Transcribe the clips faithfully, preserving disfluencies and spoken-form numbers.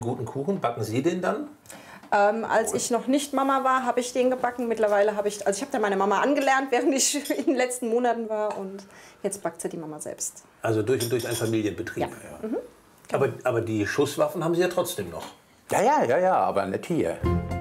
Guten Kuchen, backen Sie den dann? Ähm, als ich noch nicht Mama war, habe ich den gebacken. Mittlerweile habe ich, also ich habe da meine Mama angelernt, während ich in den letzten Monaten war, und jetzt backt sie die Mama selbst. Also durch und durch ein Familienbetrieb. Ja. Ja. Mhm. Aber, aber die Schusswaffen haben Sie ja trotzdem noch. Ja, ja, ja, ja, aber nicht hier.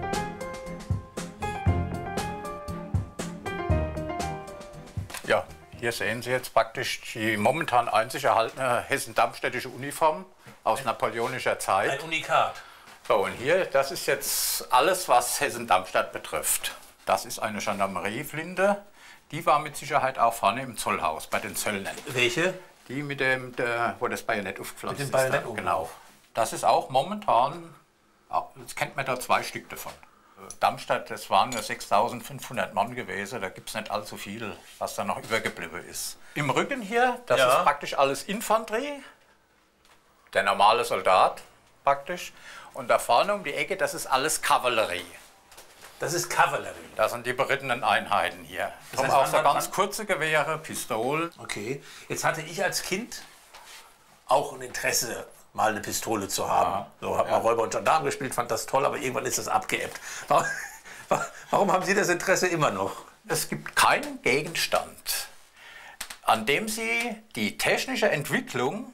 Ja, hier sehen Sie jetzt praktisch die momentan einzig erhaltene hessen-darmstädtische Uniform aus napoleonischer Zeit. Ein Unikat. So, und hier, das ist jetzt alles, was Hessen-Darmstadt betrifft. Das ist eine Gendarmerieflinte. Die war mit Sicherheit auch vorne im Zollhaus, bei den Zöllnern. Welche? Die mit dem, der, wo das Bajonett aufgepflanzt Mit dem ist. Bajonett da, oben genau. drauf. Das ist auch momentan, jetzt kennt man da zwei Stück davon. Darmstadt, das waren nur sechstausendfünfhundert Mann gewesen, da gibt es nicht allzu viel, was da noch übergeblieben ist. Im Rücken hier, das Ja. ist praktisch alles Infanterie, der normale Soldat praktisch. Und da vorne um die Ecke, das ist alles Kavallerie. Das ist Kavallerie. Das sind die berittenen Einheiten hier. Das Das heißt, haben auch so wann- ganz wann- kurze Gewehre, Pistolen. Okay. Jetzt hatte ich als Kind auch ein Interesse, mal eine Pistole zu haben. Ja. So, habe Ja. mal Räuber und Gendarm gespielt, fand das toll, aber irgendwann ist das abgeebbt. Warum, warum haben Sie das Interesse immer noch? Es gibt keinen Gegenstand, an dem Sie die technische Entwicklung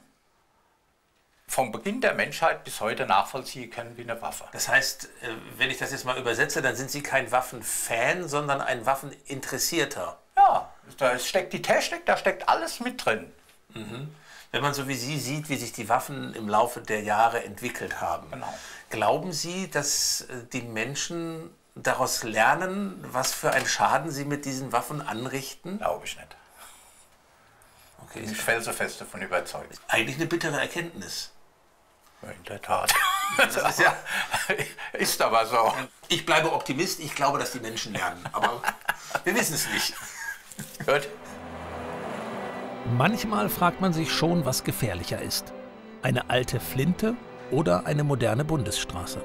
vom Beginn der Menschheit bis heute nachvollziehen können wie eine Waffe. Das heißt, äh, wenn ich das jetzt mal übersetze, dann sind Sie kein Waffenfan, sondern ein Waffeninteressierter. Ja, da steckt die Technik, da steckt alles mit drin. Wenn man so wie Sie sieht, wie sich die Waffen im Laufe der Jahre entwickelt haben, Genau. glauben Sie, dass äh, die Menschen daraus lernen, was für einen Schaden sie mit diesen Waffen anrichten? Glaube ich nicht. Okay, Bin ich ist felsenfest davon überzeugt. eigentlich eine bittere Erkenntnis. In der Tat. Das ist ja, Ist aber so. ich bleibe Optimist, ich glaube, dass die Menschen lernen, aber wir wissen es nicht. Gut. Manchmal fragt man sich schon, was gefährlicher ist. Eine alte Flinte oder eine moderne Bundesstraße.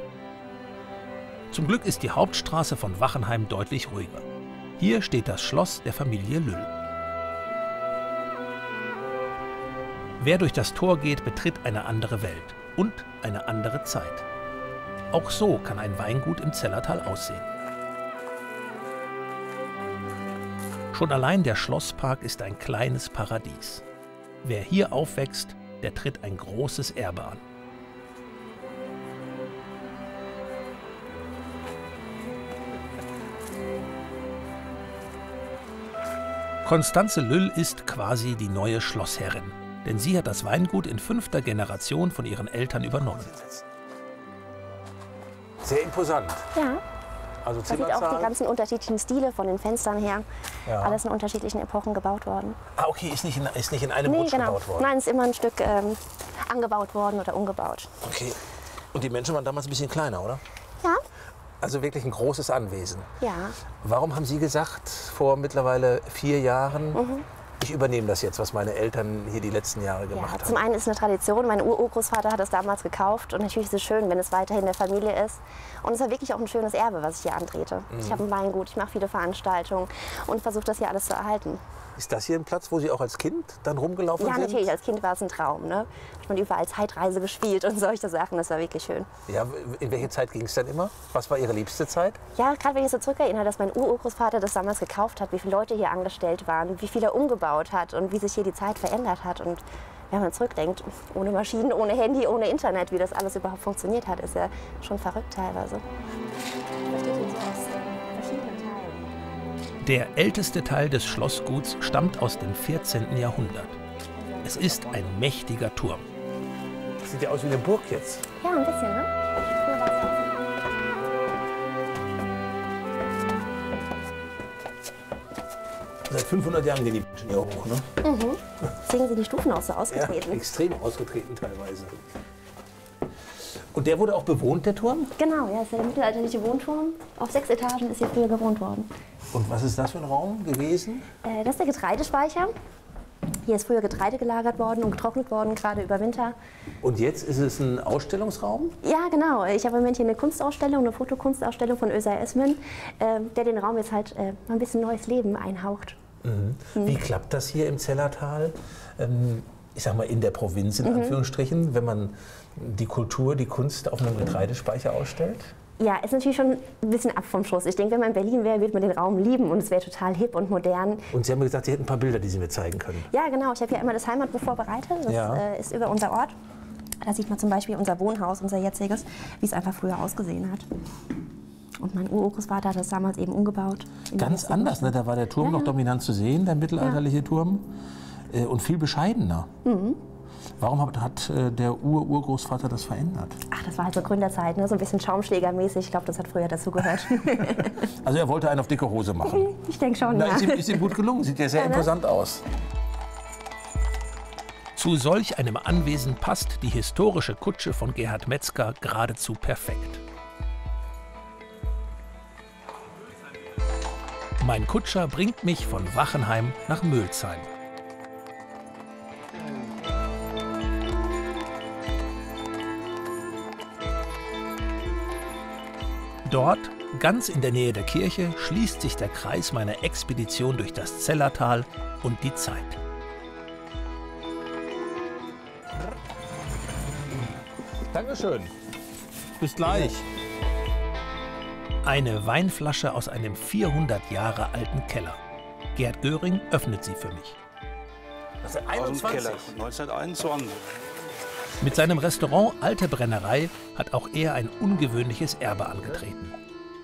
Zum Glück ist die Hauptstraße von Wachenheim deutlich ruhiger. Hier steht das Schloss der Familie Lüll. Wer durch das Tor geht, betritt eine andere Welt und eine andere Zeit. Auch so kann ein Weingut im Zellertal aussehen. Schon allein der Schlosspark ist ein kleines Paradies. Wer hier aufwächst, der tritt ein großes Erbe an. Konstanze Lüll ist quasi die neue Schlossherrin, denn sie hat das Weingut in fünfter Generation von ihren Eltern übernommen. Sehr imposant. Ja, Also man sieht auch die ganzen unterschiedlichen Stile von den Fenstern her. Ja. Alles in unterschiedlichen Epochen gebaut worden. Ah, okay, ist nicht in, ist nicht in einem Nee, Rutsch genau. gebaut worden. Nein, es ist immer ein Stück ähm, angebaut worden oder umgebaut. Okay. Und die Menschen waren damals ein bisschen kleiner, oder? Ja, Also wirklich ein großes Anwesen. ja. Warum haben Sie gesagt, vor mittlerweile vier Jahren, Mhm. ich übernehme das jetzt, was meine Eltern hier die letzten Jahre gemacht Ja, zum haben? einen ist es eine Tradition. Mein Ur-Urgroßvater hat es damals gekauft. Und natürlich ist es schön, wenn es weiterhin in der Familie ist. Und es ist wirklich auch ein schönes Erbe, was ich hier antrete. Mhm. Ich habe ein Weingut, ich mache viele Veranstaltungen und versuche das hier alles zu erhalten. Ist das hier ein Platz, wo Sie auch als Kind dann rumgelaufen Ja, sind? natürlich. Als Kind war es ein Traum. Ne? Hat man überall Zeitreise gespielt und solche Sachen. Das war wirklich schön. Ja, in welche Zeit ging es dann immer? Was war Ihre liebste Zeit? Ja, gerade wenn ich so zurückerinnere, dass mein Ur-Urgroßvater das damals gekauft hat, wie viele Leute hier angestellt waren, wie viel er umgebaut hat und wie sich hier die Zeit verändert hat. Und wenn man zurückdenkt, ohne Maschinen, ohne Handy, ohne Internet, wie das alles überhaupt funktioniert hat, ist ja schon verrückt teilweise. Besteht hier so aus verschiedenen Teilen. Der älteste Teil des Schlossguts stammt aus dem vierzehnten Jahrhundert. Es ist ein mächtiger Turm. Das sieht ja aus wie eine Burg jetzt. Ja, ein bisschen, ne? Früher war es auch. Seit fünfhundert Jahren gehen die Menschen hier hoch, ne? Deswegen sind die Stufen auch so Ja, ausgetreten. extrem ausgetreten teilweise. Und der wurde auch bewohnt, der Turm? Genau, ja, das ist der mittelalterliche Wohnturm. Auf sechs Etagen ist hier früher gewohnt worden. Und was ist das für ein Raum gewesen? Äh, das ist der Getreidespeicher. Hier ist früher Getreide gelagert worden und getrocknet worden, gerade über Winter. Und jetzt ist es ein Ausstellungsraum? Ja, genau. Ich habe im Moment hier eine Kunstausstellung, eine Fotokunstausstellung von Özay Esmen, äh, der den Raum jetzt halt äh, ein bisschen neues Leben einhaucht. Mhm. Wie klappt das hier im Zellertal? Ähm, ich sag mal in der Provinz in Anführungsstrichen, wenn man die Kultur, die Kunst auf einem Getreidespeicher ausstellt? Ja, ist natürlich schon ein bisschen ab vom Schuss. Ich denke, wenn man in Berlin wäre, würde man den Raum lieben und es wäre total hip und modern. Und Sie haben mir gesagt, Sie hätten ein paar Bilder, die Sie mir zeigen können. Ja, genau. Ich habe hier einmal das Heimatbuch vorbereitet. Das Ja. äh, ist über unser Ort. Da sieht man zum Beispiel unser Wohnhaus, unser jetziges, wie es einfach früher ausgesehen hat. Und mein Urgroßvater hat das damals eben umgebaut. Ganz anders, ne? Da war der Turm Ja, noch ja. dominant zu sehen, der mittelalterliche Turm. Äh, und viel bescheidener. Mhm. Warum hat, hat äh, der Ur-Urgroßvater das verändert? Ach, das war halt so Gründerzeit, ne? So ein bisschen Schaumschlägermäßig. Ich glaube, das hat früher dazu gehört. Also er wollte einen auf dicke Hose machen. Ich denke schon, Na, ja. ist, ihm, ist ihm gut gelungen, sieht ja sehr Ja, ne? imposant aus. Zu solch einem Anwesen passt die historische Kutsche von Gerhard Metzger geradezu perfekt. Mein Kutscher bringt mich von Wachenheim nach Mülzheim. Dort, ganz in der Nähe der Kirche, schließt sich der Kreis meiner Expedition durch das Zellertal und die Zeit. Dankeschön. Bis gleich. Eine Weinflasche aus einem vierhundert Jahre alten Keller. Gerd Göring öffnet sie für mich. Das ist Aus dem einundzwanzig. Keller, neunzehnhunderteinundzwanzig. Mit seinem Restaurant Alte Brennerei hat auch er ein ungewöhnliches Erbe angetreten.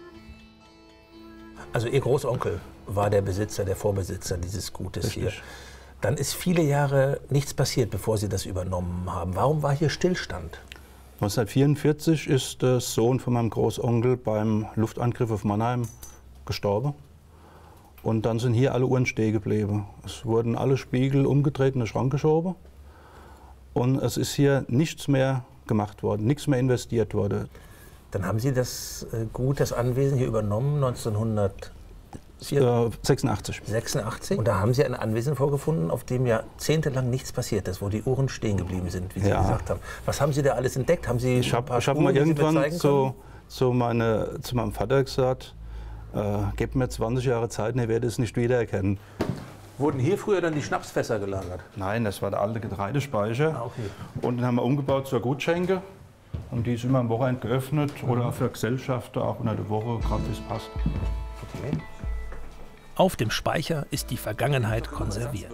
Also Ihr Großonkel war der Besitzer, der Vorbesitzer dieses Gutes Richtig. hier. Dann ist viele Jahre nichts passiert, bevor Sie das übernommen haben. Warum war hier Stillstand? neunzehnhundertvierundvierzig ist der Sohn von meinem Großonkel beim Luftangriff auf Mannheim gestorben. Und dann sind hier alle Uhren stehen geblieben. Es wurden alle Spiegel umgedreht in den Schrank geschoben. Und es ist hier nichts mehr gemacht worden, nichts mehr investiert worden. Dann haben Sie das äh, Gut, das Anwesen hier übernommen, neunzehnhundertsechsundachtzig. Äh, Und da haben Sie ein Anwesen vorgefunden, auf dem jahrzehntelang nichts passiert ist, wo die Uhren stehen geblieben sind, wie Sie Ja. gesagt haben. Was haben Sie da alles entdeckt? Haben Sie Ich ein habe paar hab Spuren, mal die Sie mir irgendwann zeigen zu, können? zu, meine, zu meinem Vater gesagt, äh, gebt mir zwanzig Jahre Zeit und ihr werdet es nicht wiedererkennen. Wurden hier früher dann die Schnapsfässer gelagert? Nein, das war der alte Getreidespeicher. Ah, okay. Und den haben wir umgebaut zur Gutschenke. Und die ist immer am Wochenende geöffnet oder auch für Gesellschaften, auch unter der Woche, gerade wie es passt. Okay. Auf dem Speicher ist die Vergangenheit konserviert.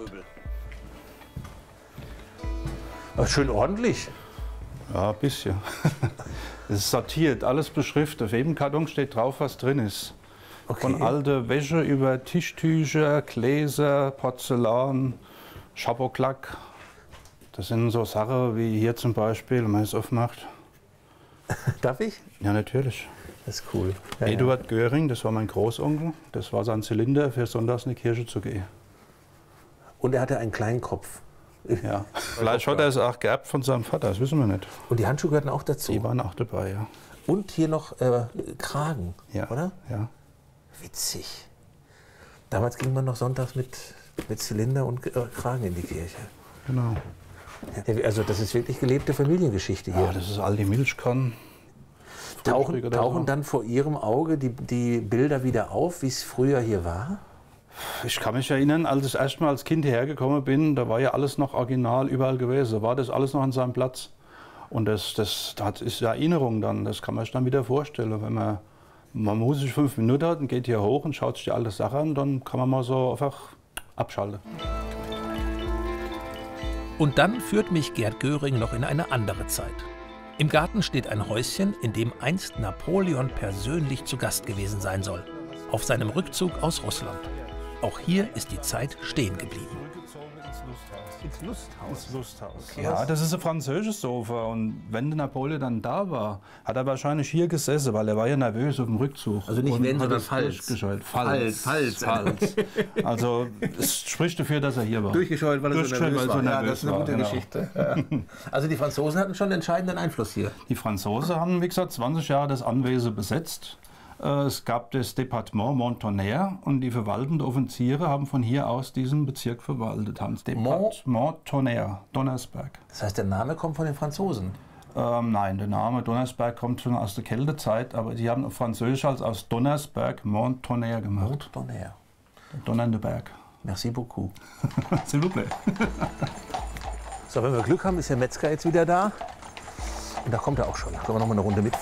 Aber schön ordentlich. Ja, ein bisschen. Es ist sortiert, alles beschriftet. Auf jedem Karton steht drauf, was drin ist. Okay. Von alter Wäsche über Tischtücher, Gläser, Porzellan, Schaboklack. Das sind so Sachen wie hier zum Beispiel, wenn man es aufmacht. Darf ich? Ja, natürlich. Das ist cool. Ja, Eduard Göring, das war mein Großonkel. Das war sein Zylinder, für sonntags in die Kirche zu gehen. Und er hatte einen kleinen Kopf. Ja. Vielleicht hat er es auch geerbt von seinem Vater, das wissen wir nicht. Und die Handschuhe gehörten auch dazu. Die waren auch dabei, ja. Und hier noch äh, Kragen, Ja. oder? Ja. Witzig. Damals ging man noch sonntags mit, mit Zylinder und äh, Kragen in die Kirche. Genau. Ja, also das ist wirklich gelebte Familiengeschichte hier. Ja, das ist all die Milchkannen. tauchen Frühstück oder tauchen so. dann vor Ihrem Auge die, die Bilder wieder auf, wie es früher hier war? Ich kann mich erinnern, als ich erst mal als Kind hierher gekommen bin, da war ja alles noch original überall gewesen. Da war das alles noch an seinem Platz. Und das, das, das ist ja Erinnerung dann, das kann man sich dann wieder vorstellen. Wenn man, man muss sich fünf Minuten hat und geht hier hoch und schaut sich die alte Sache an, dann kann man mal so einfach abschalten. Und dann führt mich Gerd Göring noch in eine andere Zeit. Im Garten steht ein Häuschen, in dem einst Napoleon persönlich zu Gast gewesen sein soll. Auf seinem Rückzug aus Russland. Auch hier ist die Zeit stehen geblieben. Ins Lusthaus. Ins Lusthaus. Ja, das ist ein französisches Sofa. Und wenn der Napoleon dann da war, hat er wahrscheinlich hier gesessen, weil er war ja nervös auf dem Rückzug. Also nicht Und wenn, hat sondern es falls. durchgescheut. Falls, falls. Falls. Also es spricht dafür, dass er hier war. Durchgescheut, weil er so Durchgescheut, nervös weil er war. so Ja, das ist eine nervös gute war, Geschichte. Ja. Also die Franzosen hatten schon einen entscheidenden Einfluss hier. Die Franzosen haben, wie gesagt, zwanzig Jahre das Anwesen besetzt. Es gab das Departement Montonnerre und die verwaltenden Offiziere haben von hier aus diesen Bezirk verwaltet. Das Departement Montonnerre, Donnersberg. Das heißt, der Name kommt von den Franzosen. Ähm, nein, der Name Donnersberg kommt schon aus der Kältezeit, aber die haben auf Französisch als aus Donnersberg Montonnerre gemacht. Montonnerre. Donnernde Berg. Merci beaucoup. S'il vous plaît. So, wenn wir Glück haben, ist Herr Metzger jetzt wieder da. Und da kommt er auch schon. Sollen wir noch mal eine Runde mitfahren?